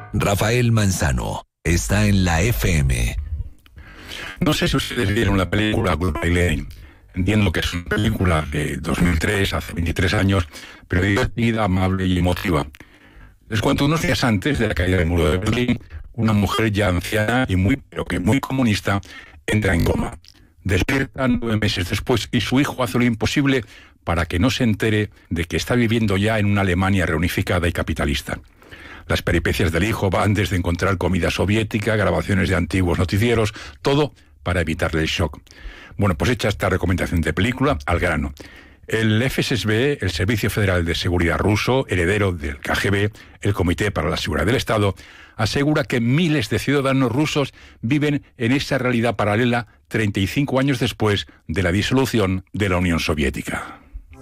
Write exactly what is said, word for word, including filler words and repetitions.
Rafael Manzano está en la F M. No sé si ustedes vieron la película Goodbye Lenin. Entiendo que es una película de dos mil tres, hace veintitrés años, pero divertida, amable y emotiva. Les cuento, unos días antes de la caída del muro de Berlín, una mujer ya anciana y muy, pero que muy comunista, entra en coma. Despierta nueve meses después y su hijo hace lo imposible para que no se entere de que está viviendo ya en una Alemania reunificada y capitalista. Las peripecias del hijo van desde encontrar comida soviética, grabaciones de antiguos noticieros, todo para evitarle el shock. Bueno, pues hecha esta recomendación de película, al grano. El F S B, el Servicio Federal de Seguridad ruso, heredero del K G B, el Comité para la Seguridad del Estado, asegura que miles de ciudadanos rusos viven en esa realidad paralela treinta y cinco años después de la disolución de la Unión Soviética.